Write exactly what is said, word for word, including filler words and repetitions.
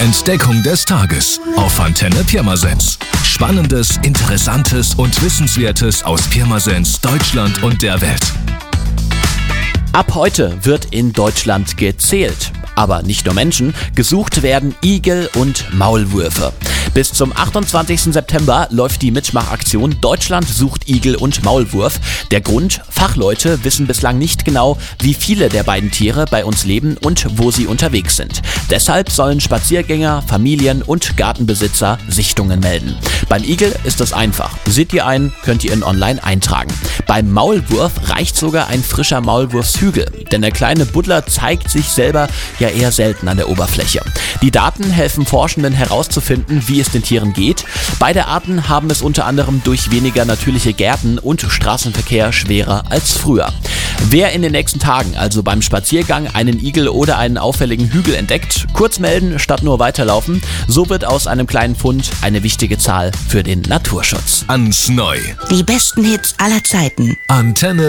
Entdeckung des Tages auf Antenne Pirmasens. Spannendes, Interessantes und Wissenswertes aus Pirmasens, Deutschland und der Welt. Ab heute wird in Deutschland gezählt. Aber nicht nur Menschen, gesucht werden Igel und Maulwürfe. Bis zum achtundzwanzigsten September läuft die Mitmachaktion Deutschland sucht Igel und Maulwurf. Der Grund: Fachleute wissen bislang nicht genau, wie viele der beiden Tiere bei uns leben und wo sie unterwegs sind. Deshalb sollen Spaziergänger, Familien und Gartenbesitzer Sichtungen melden. Beim Igel ist es einfach. Seht ihr einen, könnt ihr ihn online eintragen. Beim Maulwurf reicht sogar ein frischer Maulwurfshügel, denn der kleine Buddler zeigt sich selber ja eher selten an der Oberfläche. Die Daten helfen Forschenden herauszufinden, wie es den Tieren geht. Beide Arten haben es unter anderem durch weniger natürliche Gärten und Straßenverkehr schwerer als früher. Wer in den nächsten Tagen also beim Spaziergang einen Igel oder einen auffälligen Hügel entdeckt, kurz melden statt nur weiterlaufen. So wird aus einem kleinen Fund eine wichtige Zahl für den Naturschutz. Ans Neu. Die besten Hits aller Zeiten. Antenne